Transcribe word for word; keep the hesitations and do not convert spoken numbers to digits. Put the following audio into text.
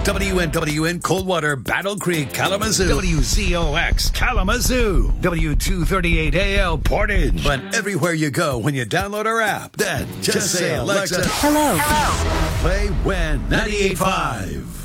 W N W N Coldwater, Battle Creek, Kalamazoo. W Z O X Kalamazoo. W two thirty-eight A L Portage. But everywhere you go when you download our app, then just, just say, Alexa, hello. Hello. Play When ninety-eight point five.